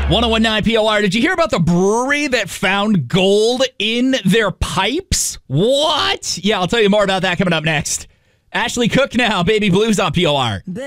1019 POR. Did you hear about the brewery that found gold in their pipes? What? Yeah, I'll tell you more about that coming up next. Ashley Cook now, Baby Blues on POR.